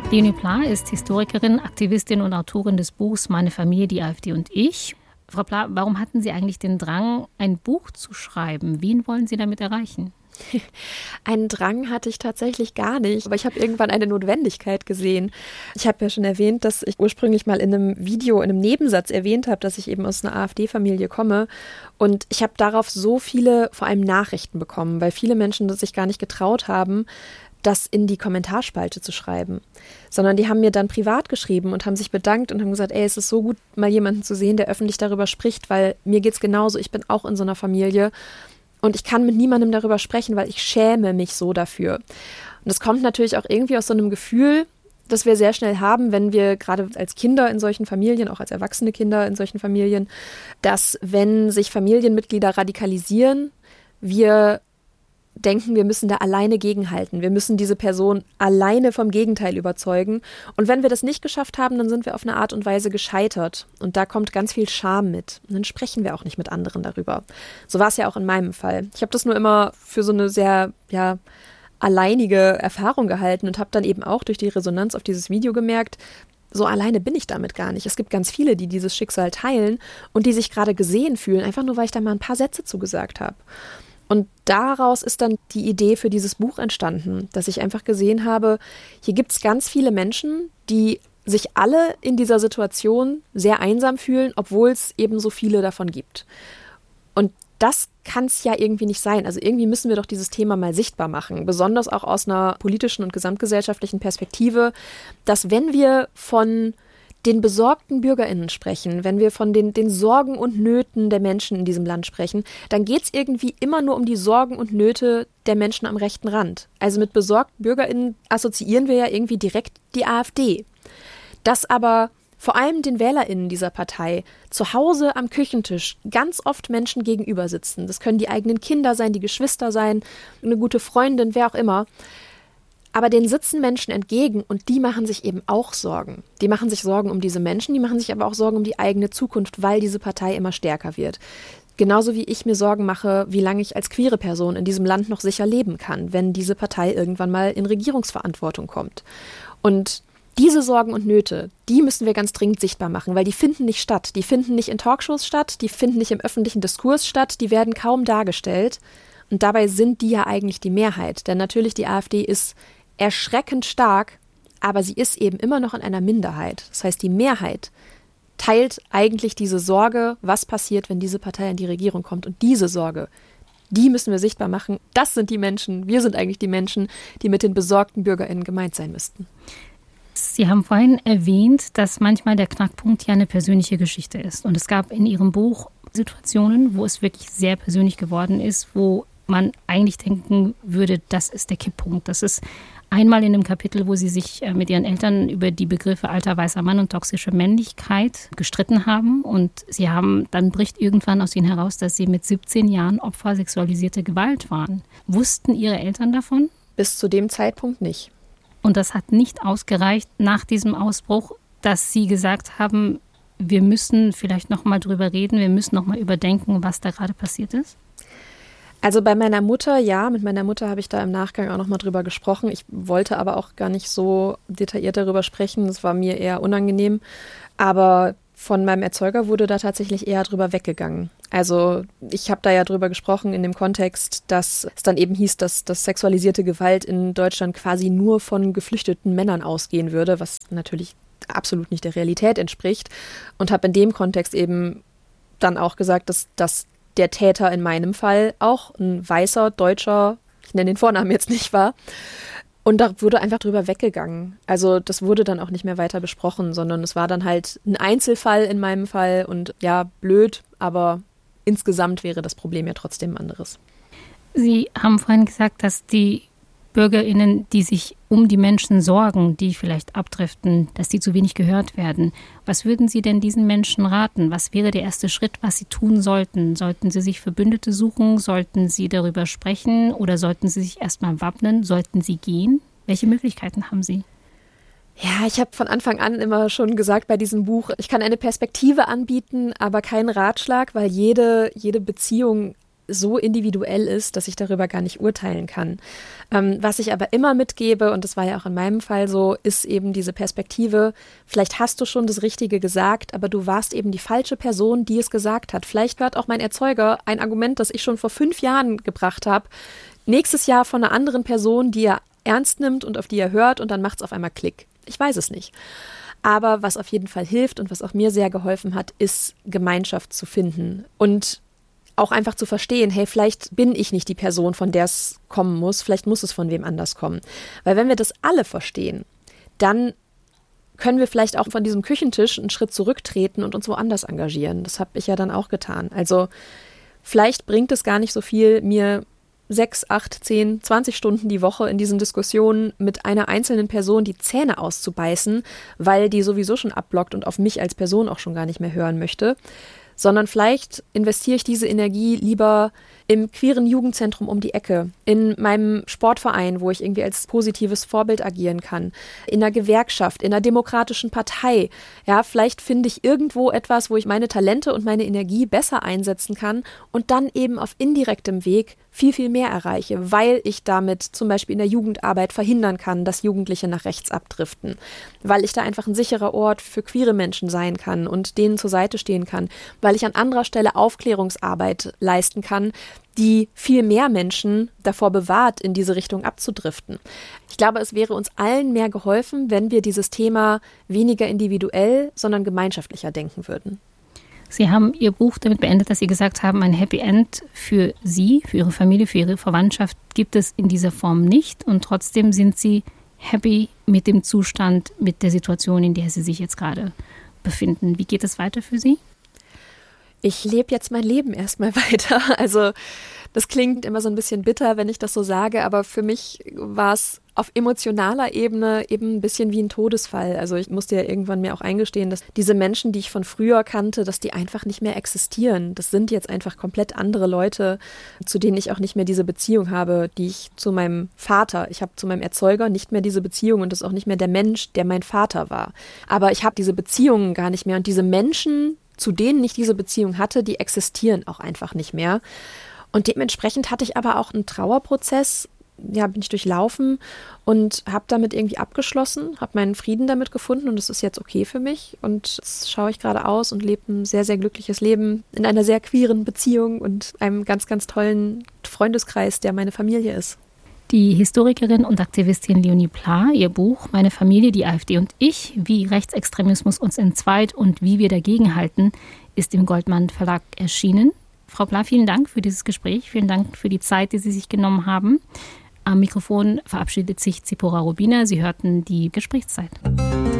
Leonie Pla ist Historikerin, Aktivistin und Autorin des Buchs Meine Familie, die AfD und ich. Frau Pla, warum hatten Sie eigentlich den Drang, ein Buch zu schreiben? Wen wollen Sie damit erreichen? Einen Drang hatte ich tatsächlich gar nicht, aber ich habe irgendwann eine Notwendigkeit gesehen. Ich habe ja schon erwähnt, dass ich ursprünglich mal in einem Video, in einem Nebensatz erwähnt habe, dass ich eben aus einer AfD-Familie komme. Und ich habe darauf so viele, vor allem Nachrichten bekommen, weil viele Menschen sich gar nicht getraut haben, das in die Kommentarspalte zu schreiben, sondern die haben mir dann privat geschrieben und haben sich bedankt und haben gesagt, ey, es ist so gut, mal jemanden zu sehen, der öffentlich darüber spricht, weil mir geht's genauso, ich bin auch in so einer Familie und ich kann mit niemandem darüber sprechen, weil ich schäme mich so dafür. Und das kommt natürlich auch irgendwie aus so einem Gefühl, das wir sehr schnell haben, wenn wir gerade als Kinder in solchen Familien, auch als erwachsene Kinder in solchen Familien, dass wenn sich Familienmitglieder radikalisieren, wir denken, wir müssen da alleine gegenhalten. Wir müssen diese Person alleine vom Gegenteil überzeugen. Und wenn wir das nicht geschafft haben, dann sind wir auf eine Art und Weise gescheitert. Und da kommt ganz viel Scham mit. Und dann sprechen wir auch nicht mit anderen darüber. So war es ja auch in meinem Fall. Ich habe das nur immer für so eine sehr, alleinige Erfahrung gehalten und habe dann eben auch durch die Resonanz auf dieses Video gemerkt, so alleine bin ich damit gar nicht. Es gibt ganz viele, die dieses Schicksal teilen und die sich gerade gesehen fühlen, einfach nur, weil ich da mal ein paar Sätze zugesagt habe. Und daraus ist dann die Idee für dieses Buch entstanden, dass ich einfach gesehen habe, hier gibt es ganz viele Menschen, die sich alle in dieser Situation sehr einsam fühlen, obwohl es eben so viele davon gibt. Und das kann es ja irgendwie nicht sein. Also irgendwie müssen wir doch dieses Thema mal sichtbar machen, besonders auch aus einer politischen und gesamtgesellschaftlichen Perspektive, dass wenn wir von den besorgten BürgerInnen sprechen, wenn wir von den Sorgen und Nöten der Menschen in diesem Land sprechen, dann geht es irgendwie immer nur um die Sorgen und Nöte der Menschen am rechten Rand. Also mit besorgten BürgerInnen assoziieren wir ja irgendwie direkt die AfD. Dass aber vor allem den WählerInnen dieser Partei zu Hause am Küchentisch ganz oft Menschen gegenüber sitzen. Das können die eigenen Kinder sein, die Geschwister sein, eine gute Freundin, wer auch immer. Aber denen sitzen Menschen entgegen und die machen sich eben auch Sorgen. Die machen sich Sorgen um diese Menschen, die machen sich aber auch Sorgen um die eigene Zukunft, weil diese Partei immer stärker wird. Genauso wie ich mir Sorgen mache, wie lange ich als queere Person in diesem Land noch sicher leben kann, wenn diese Partei irgendwann mal in Regierungsverantwortung kommt. Und diese Sorgen und Nöte, die müssen wir ganz dringend sichtbar machen, weil die finden nicht statt. Die finden nicht in Talkshows statt, die finden nicht im öffentlichen Diskurs statt, die werden kaum dargestellt. Und dabei sind die ja eigentlich die Mehrheit. Denn natürlich die AfD ist erschreckend stark, aber sie ist eben immer noch in einer Minderheit. Das heißt, die Mehrheit teilt eigentlich diese Sorge, was passiert, wenn diese Partei in die Regierung kommt. Und diese Sorge, die müssen wir sichtbar machen. Das sind die Menschen, wir sind eigentlich die Menschen, die mit den besorgten BürgerInnen gemeint sein müssten. Sie haben vorhin erwähnt, dass manchmal der Knackpunkt ja eine persönliche Geschichte ist. Und es gab in Ihrem Buch Situationen, wo es wirklich sehr persönlich geworden ist, wo man eigentlich denken würde, das ist der Kipppunkt. Das ist einmal in einem Kapitel, wo Sie sich mit Ihren Eltern über die Begriffe alter weißer Mann und toxische Männlichkeit gestritten haben. Und dann bricht irgendwann aus Ihnen heraus, dass Sie mit 17 Jahren Opfer sexualisierter Gewalt waren. Wussten Ihre Eltern davon? Bis zu dem Zeitpunkt nicht. Und das hat nicht ausgereicht nach diesem Ausbruch, dass Sie gesagt haben, wir müssen vielleicht noch mal drüber reden, wir müssen noch mal überdenken, was da gerade passiert ist? Also bei meiner Mutter, ja, mit meiner Mutter habe ich da im Nachgang auch nochmal drüber gesprochen. Ich wollte aber auch gar nicht so detailliert darüber sprechen. Das war mir eher unangenehm. Aber von meinem Erzeuger wurde da tatsächlich eher drüber weggegangen. Also ich habe da ja drüber gesprochen in dem Kontext, dass es dann eben hieß, dass sexualisierte Gewalt in Deutschland quasi nur von geflüchteten Männern ausgehen würde, was natürlich absolut nicht der Realität entspricht. Und habe in dem Kontext eben dann auch gesagt, dass der Täter in meinem Fall auch ein weißer, deutscher, ich nenne den Vornamen jetzt nicht, war. Und da wurde einfach drüber weggegangen. Also das wurde dann auch nicht mehr weiter besprochen, sondern es war dann halt ein Einzelfall in meinem Fall und ja, blöd, aber insgesamt wäre das Problem ja trotzdem ein anderes. Sie haben vorhin gesagt, dass die BürgerInnen, die sich um die Menschen sorgen, die vielleicht abdriften, dass die zu wenig gehört werden. Was würden Sie denn diesen Menschen raten? Was wäre der erste Schritt, was sie tun sollten? Sollten sie sich Verbündete suchen? Sollten sie darüber sprechen? Oder sollten sie sich erstmal wappnen? Sollten sie gehen? Welche Möglichkeiten haben Sie? Ja, ich habe von Anfang an immer schon gesagt bei diesem Buch, ich kann eine Perspektive anbieten, aber keinen Ratschlag, weil jede Beziehung so individuell ist, dass ich darüber gar nicht urteilen kann. Was ich aber immer mitgebe, und das war ja auch in meinem Fall so, ist eben diese Perspektive, vielleicht hast du schon das Richtige gesagt, aber du warst eben die falsche Person, die es gesagt hat. Vielleicht hört auch mein Erzeuger ein Argument, das ich schon vor 5 Jahren gebracht habe, nächstes Jahr von einer anderen Person, die er ernst nimmt und auf die er hört, und dann macht es auf einmal Klick. Ich weiß es nicht. Aber was auf jeden Fall hilft und was auch mir sehr geholfen hat, ist Gemeinschaft zu finden und auch einfach zu verstehen, hey, vielleicht bin ich nicht die Person, von der es kommen muss, vielleicht muss es von wem anders kommen. Weil wenn wir das alle verstehen, dann können wir vielleicht auch von diesem Küchentisch einen Schritt zurücktreten und uns woanders engagieren. Das habe ich ja dann auch getan. Also vielleicht bringt es gar nicht so viel, mir 6, 8, 10, 20 Stunden die Woche in diesen Diskussionen mit einer einzelnen Person die Zähne auszubeißen, weil die sowieso schon abblockt und auf mich als Person auch schon gar nicht mehr hören möchte, sondern vielleicht investiere ich diese Energie lieber im queeren Jugendzentrum um die Ecke, in meinem Sportverein, wo ich irgendwie als positives Vorbild agieren kann, in einer Gewerkschaft, in einer demokratischen Partei. Ja, vielleicht finde ich irgendwo etwas, wo ich meine Talente und meine Energie besser einsetzen kann und dann eben auf indirektem Weg viel, viel mehr erreiche, weil ich damit zum Beispiel in der Jugendarbeit verhindern kann, dass Jugendliche nach rechts abdriften, weil ich da einfach ein sicherer Ort für queere Menschen sein kann und denen zur Seite stehen kann, weil ich an anderer Stelle Aufklärungsarbeit leisten kann, die viel mehr Menschen davor bewahrt, in diese Richtung abzudriften. Ich glaube, es wäre uns allen mehr geholfen, wenn wir dieses Thema weniger individuell, sondern gemeinschaftlicher denken würden. Sie haben Ihr Buch damit beendet, dass Sie gesagt haben, ein Happy End für Sie, für Ihre Familie, für Ihre Verwandtschaft gibt es in dieser Form nicht. Und trotzdem sind Sie happy mit dem Zustand, mit der Situation, in der Sie sich jetzt gerade befinden. Wie geht es weiter für Sie? Ich lebe jetzt mein Leben erstmal weiter. Also das klingt immer so ein bisschen bitter, wenn ich das so sage, aber für mich war es auf emotionaler Ebene eben ein bisschen wie ein Todesfall. Also ich musste ja irgendwann mir auch eingestehen, dass diese Menschen, die ich von früher kannte, dass die einfach nicht mehr existieren. Das sind jetzt einfach komplett andere Leute, zu denen ich auch nicht mehr diese Beziehung habe, die ich zu meinem Vater, ich habe zu meinem Erzeuger nicht mehr diese Beziehung und das ist auch nicht mehr der Mensch, der mein Vater war. Aber ich habe diese Beziehungen gar nicht mehr und diese Menschen, zu denen ich diese Beziehung hatte, die existieren auch einfach nicht mehr. Und dementsprechend hatte ich aber auch einen Trauerprozess, ja, bin ich durchlaufen und habe damit irgendwie abgeschlossen, habe meinen Frieden damit gefunden und es ist jetzt okay für mich. Und jetzt schaue ich gerade aus und lebe ein sehr, sehr glückliches Leben in einer sehr queeren Beziehung und einem ganz, ganz tollen Freundeskreis, der meine Familie ist. Die Historikerin und Aktivistin Leonie Pla, ihr Buch »Meine Familie, die AfD und ich, wie Rechtsextremismus uns entzweit und wie wir dagegenhalten«, ist im Goldmann Verlag erschienen. Frau Pla, vielen Dank für dieses Gespräch, vielen Dank für die Zeit, die Sie sich genommen haben. Am Mikrofon verabschiedet sich Zipporah Rubiner. Sie hörten die Gesprächszeit.